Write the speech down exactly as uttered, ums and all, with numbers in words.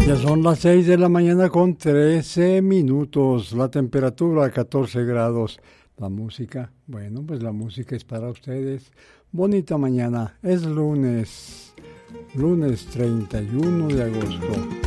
Ya son las seis de la mañana con trece minutos, la temperatura catorce grados. La música, bueno, pues la música es para ustedes. Bonita mañana, es lunes, lunes treinta y uno de agosto.